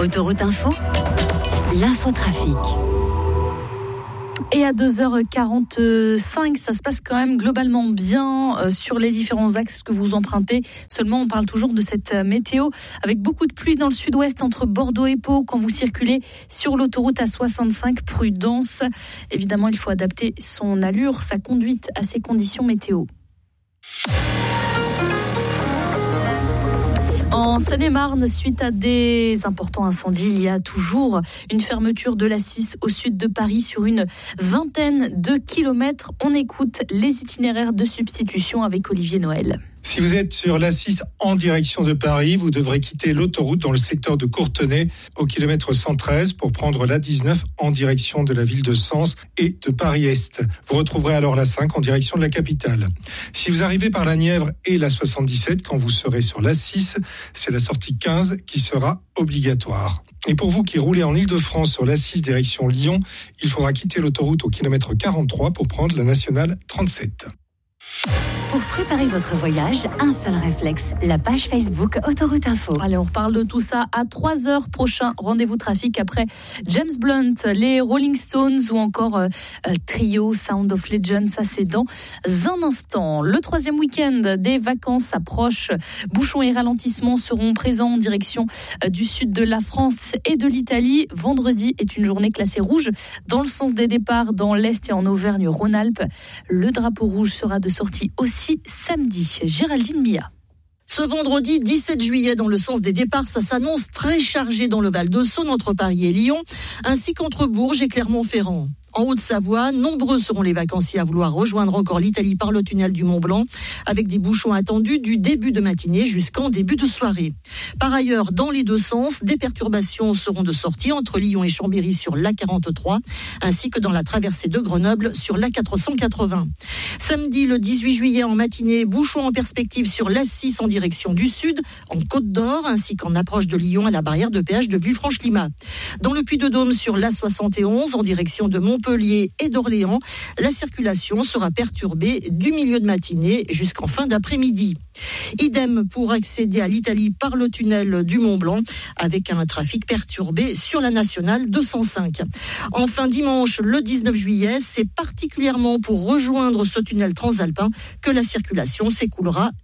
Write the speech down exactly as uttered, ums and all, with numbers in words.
Autoroute Info, l'infotrafic. Et à deux heures quarante-cinq, ça se passe quand même globalement bien euh, sur les différents axes que vous empruntez. Seulement, on parle toujours de cette euh, météo avec beaucoup de pluie dans le sud-ouest entre Bordeaux et Pau. Quand vous circulez sur l'autoroute A soixante-cinq, prudence. Évidemment, il faut adapter son allure, sa conduite à ces conditions météo. En Seine-et-Marne, suite à des importants incendies, il y a toujours une fermeture de l'A six au sud de Paris sur une vingtaine de kilomètres. On écoute les itinéraires de substitution avec Olivier Noël. Si vous êtes sur l'A six en direction de Paris, vous devrez quitter l'autoroute dans le secteur de Courtenay au kilomètre cent treize pour prendre l'A dix-neuf en direction de la ville de Sens et de Paris-Est. Vous retrouverez alors l'A cinq en direction de la capitale. Si vous arrivez par la Nièvre et la soixante-dix-sept, quand vous serez sur l'A six, c'est la sortie quinze qui sera obligatoire. Et pour vous qui roulez en Ile-de-France sur l'A six direction Lyon, il faudra quitter l'autoroute au kilomètre quarante-trois pour prendre la nationale trente-sept. Pour préparer votre voyage, un seul réflexe, la page Facebook Autoroute Info. Allez, on reparle de tout ça à trois heures prochain. Rendez-vous trafic après James Blunt, les Rolling Stones ou encore euh, Trio, Sound of Legend. Ça, c'est dans un instant. Le troisième week-end des vacances approche. Bouchons et ralentissements seront présents en direction euh, du sud de la France et de l'Italie. Vendredi est une journée classée rouge dans le sens des départs dans l'Est et en Auvergne-Rhône-Alpes. Le drapeau rouge sera de sortie aussi samedi. Géraldine Mia. Ce vendredi dix-sept juillet, dans le sens des départs, ça s'annonce très chargé dans le Val-de-Saône entre Paris et Lyon, ainsi qu'entre Bourges et Clermont-Ferrand. En Haute-Savoie, nombreux seront les vacanciers à vouloir rejoindre encore l'Italie par le tunnel du Mont-Blanc, avec des bouchons attendus du début de matinée jusqu'en début de soirée. Par ailleurs, dans les deux sens, des perturbations seront de sortie entre Lyon et Chambéry sur l'A quarante-trois, ainsi que dans la traversée de Grenoble sur l'A quatre cent quatre-vingts. Samedi, le dix-huit juillet en matinée, bouchons en perspective sur l'A six en direction du sud, en Côte d'Or, ainsi qu'en approche de Lyon à la barrière de péage de Villefranche-Limas. Dans le Puy-de-Dôme sur l'A soixante et onze en direction de Montpellier, Montpellier et d'Orléans, la circulation sera perturbée du milieu de matinée jusqu'en fin d'après-midi. Idem pour accéder à l'Italie par le tunnel du Mont-Blanc, avec un trafic perturbé sur la nationale deux cent cinq. Enfin, dimanche, le dix-neuf juillet, c'est particulièrement pour rejoindre ce tunnel transalpin que la circulation s'écoulera